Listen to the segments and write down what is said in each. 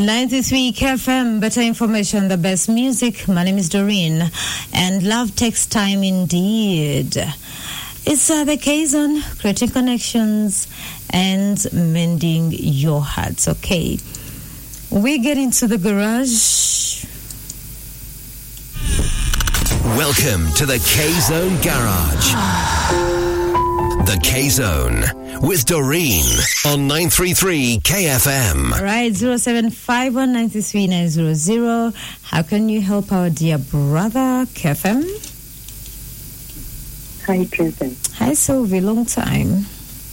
93 KFM, better information, the best music. My name is Doreen, and love takes time indeed. It's the K-Zone, creating connections and mending your hearts. Okay, we get into the garage. Welcome to the K-Zone Garage. The K-Zone with Doreen on 933 KFM. All right, 0751933900. How can you help our dear brother, KFM? Hi, Present. Hi, Sylvie. Long time.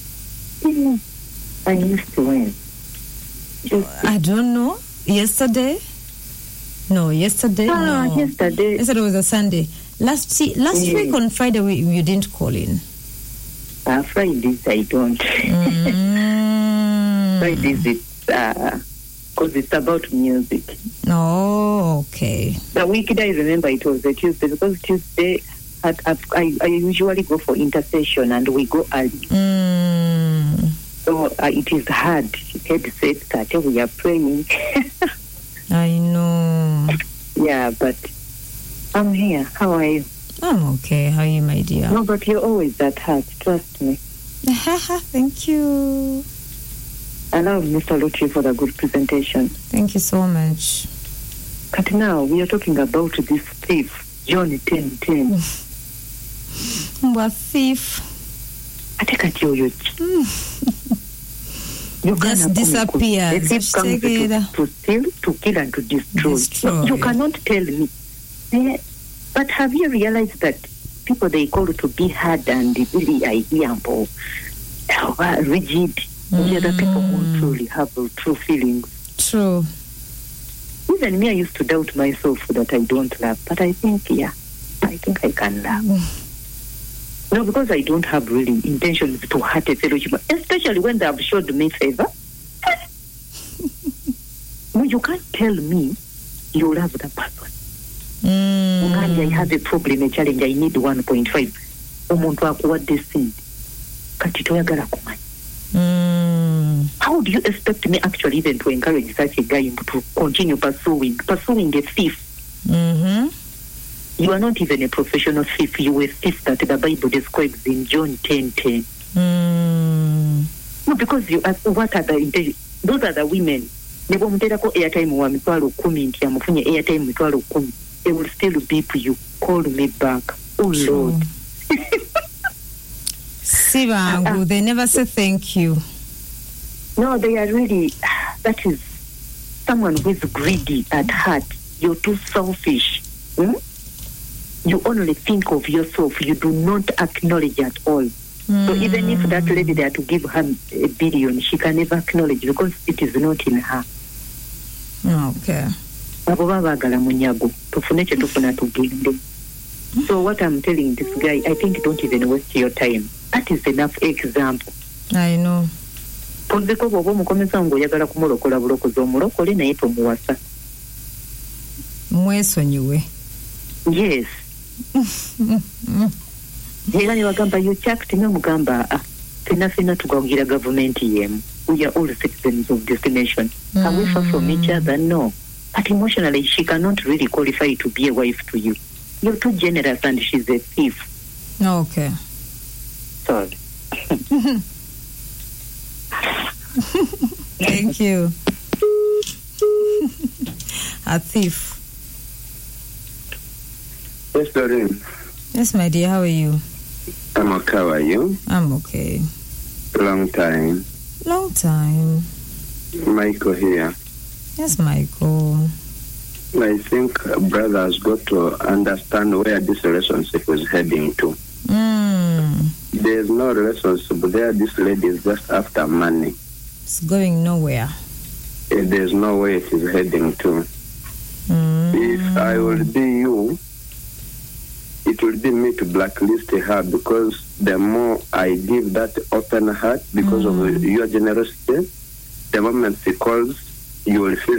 I used to win. I don't know. Yesterday? No, yesterday. No. Yesterday. Yesterday was a Sunday. Last week on Friday, you didn't call in. Fridays, I don't. Fridays, it's because it's about music. Oh, okay. The weekday, I remember it was a Tuesday, because Tuesday, I usually go for intercession and we go early. So it is hard. Headset that we are praying. I know. Yeah, but I'm here. How are you? I'm okay. How are you, my dear? No, but you're always at heart. Trust me. Thank you. I love Mr. Lutri for the good presentation. Thank you so much. But now we are talking about this thief, John 10:10. What thief? I take a you. Just disappears. The thief comes to steal, to kill, and to destroy. You cannot tell me. But have you realized that people they call to be hard and really rigid, the other people who truly have true feelings? True. Even me, I used to doubt myself that I don't love, but I think I can love. No, because I don't have really intentions to hurt a fellow human, especially when they have showed me favor. No, you can't tell me you love the person. I have a problem, a challenge, I need 1.5. Omuntu akuwadde seed. Kati toyagala kumanya. How do you expect me actually even to encourage such a guy to continue pursuing a thief? You are not even a professional thief. You are a thief that the Bible describes in John 10:10. No, because you ask what are the intentions? Those are the women. Nebo muterako airtime wa mitwalo 10 nti amufunye airtime mitwalo 10. They will still beep you. Call me back. Oh Lord. Sibangu, they never say thank you. No, they are really, that is someone who is greedy at heart. You're too selfish. You only think of yourself. You do not acknowledge at all. So even if that lady there to give her $1 billion, she can never acknowledge because it is not in her. Okay. So what I'm telling this guy, I think don't even waste your time. That is enough example. I know. Yes. You checked Mugamba. To government. We are all citizens of this nation. Are we far from each other? No. But emotionally, she cannot really qualify to be a wife to you. You're too generous and she's a thief. Okay. Sorry. Thank you. A thief. Yes, Doreen. Yes, my dear. How are you? I'm okay. How are you? I'm okay. Long time. Long time. Michael here. Yes, Michael. I think brother has got to understand where this relationship is heading to. There's no relationship there. This lady is just after money. It's going nowhere. There's no way it is heading to. If I will be you, it will be me to blacklist her, because the more I give that open heart because of your generosity, the moment she calls, you will feel